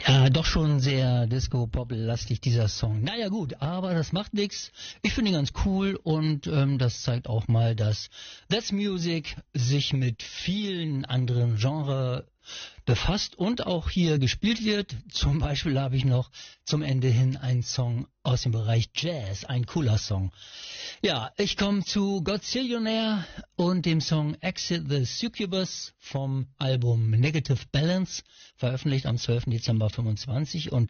Ja, doch schon sehr Disco-Pop-lastig dieser Song. Naja gut, aber das macht nichts. Ich finde ihn ganz cool und das zeigt auch mal, dass That's Music sich mit vielen anderen Genres befasst und auch hier gespielt wird. Zum Beispiel habe ich noch zum Ende hin einen Song aus dem Bereich Jazz, ein cooler Song. Ja, ich komme zu Godzillionaire und dem Song Exit the Succubus vom Album Negative Balance, veröffentlicht am 12. Dezember 25 und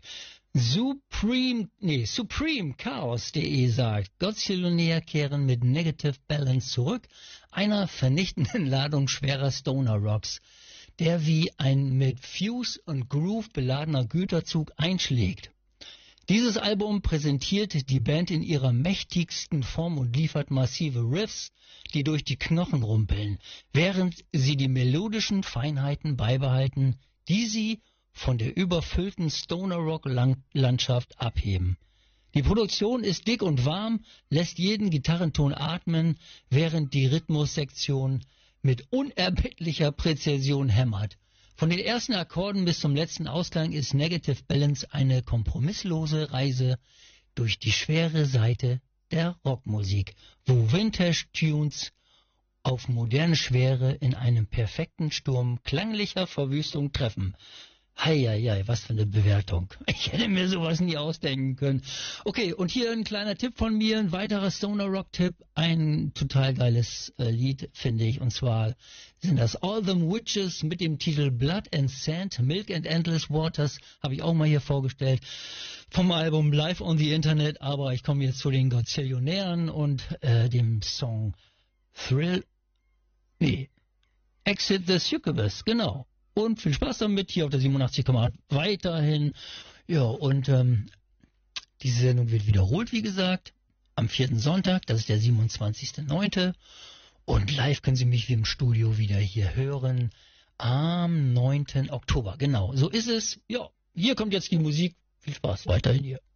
SupremeChaos.de sagt, Godzillionaire kehren mit Negative Balance zurück, einer vernichtenden Ladung schwerer Stoner Rocks, der wie ein mit Fuse und Groove beladener Güterzug einschlägt. Dieses Album präsentiert die Band in ihrer mächtigsten Form und liefert massive Riffs, die durch die Knochen rumpeln, während sie die melodischen Feinheiten beibehalten, die sie von der überfüllten Stoner-Rock-Landschaft abheben. Die Produktion ist dick und warm, lässt jeden Gitarrenton atmen, während die Rhythmussektion mit unerbittlicher Präzision hämmert. Von den ersten Akkorden bis zum letzten Ausklang ist Negative Balance eine kompromisslose Reise durch die schwere Seite der Rockmusik, wo Vintage-Tunes auf moderne Schwere in einem perfekten Sturm klanglicher Verwüstung treffen. Heieiei, was für eine Bewertung. Ich hätte mir sowas nie ausdenken können. Okay, und hier ein kleiner Tipp von mir, ein weiterer Stoner-Rock-Tipp, ein total geiles Lied, finde ich, und zwar sind das All Them Witches mit dem Titel Blood and Sand, Milk and Endless Waters, habe ich auch mal hier vorgestellt, vom Album Live on the Internet, aber ich komme jetzt zu den Godzillionären und dem Song Exit the Succubus, genau. Und viel Spaß damit hier auf der 87,8 weiterhin. Ja, und diese Sendung wird wiederholt, wie gesagt, am 4. Sonntag, das ist der 27.09. Und live können Sie mich wie im Studio wieder hier hören am 9. Oktober. Genau, so ist es. Ja, hier kommt jetzt die Musik. Viel Spaß weiterhin hier.